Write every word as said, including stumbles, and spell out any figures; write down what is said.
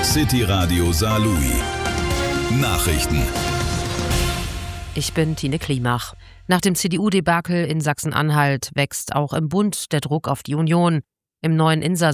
City Radio Saarlouis. Nachrichten. Ich bin Tine Klimach. Nach dem C D U-Debakel in Sachsen-Anhalt wächst auch im Bund der Druck auf die Union. Im neuen Insa